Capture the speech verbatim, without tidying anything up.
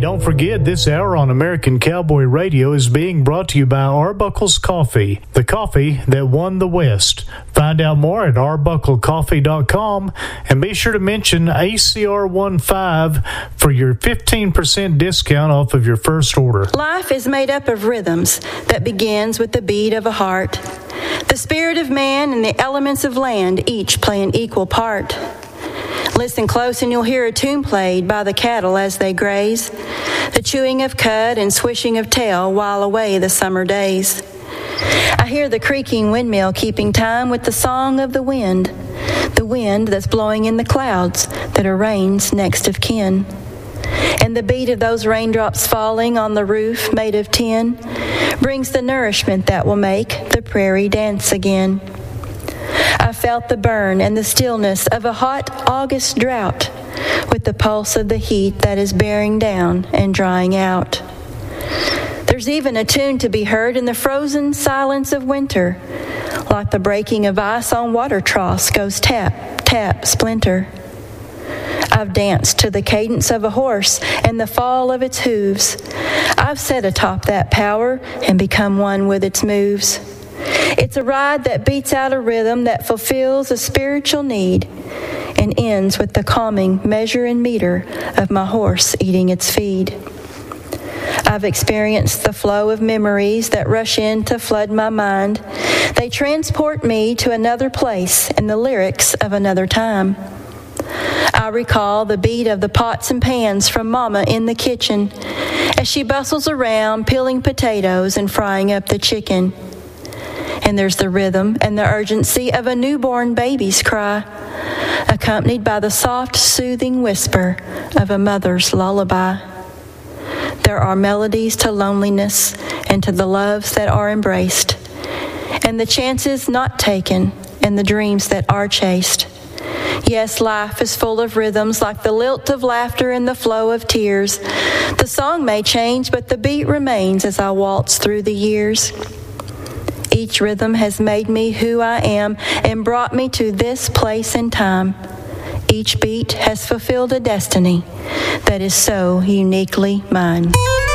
don't forget, this hour on American Cowboy Radio is being brought to you by Arbuckle's Coffee, the coffee that won the West. Find out more at arbuckle coffee dot com and be sure to mention A C R fifteen for your fifteen percent discount off of your first order. Life is made up of rhythms that begins with the beat of a heart. The spirit of man and the elements of land each play an equal part. Listen close and you'll hear a tune played by the cattle as they graze, the chewing of cud and swishing of tail while away the summer days. I hear the creaking windmill keeping time with the song of the wind, the wind that's blowing in the clouds that are rain's next of kin. And the beat of those raindrops falling on the roof made of tin brings the nourishment that will make the prairie dance again. I felt the burn and the stillness of a hot August drought with the pulse of the heat that is bearing down and drying out. There's even a tune to be heard in the frozen silence of winter, like the breaking of ice on water troughs goes tap, tap, splinter. I've danced to the cadence of a horse and the fall of its hooves. I've sat atop that power and become one with its moves. It's a ride that beats out a rhythm that fulfills a spiritual need and ends with the calming measure and meter of my horse eating its feed. I've experienced the flow of memories that rush in to flood my mind. They transport me to another place and the lyrics of another time. I recall the beat of the pots and pans from Mama in the kitchen as she bustles around peeling potatoes and frying up the chicken. And there's the rhythm and the urgency of a newborn baby's cry, accompanied by the soft, soothing whisper of a mother's lullaby. There are melodies to loneliness and to the loves that are embraced, and the chances not taken and the dreams that are chased. Yes, life is full of rhythms like the lilt of laughter and the flow of tears. The song may change, but the beat remains as I waltz through the years. Each rhythm has made me who I am and brought me to this place and time. Each beat has fulfilled a destiny that is so uniquely mine.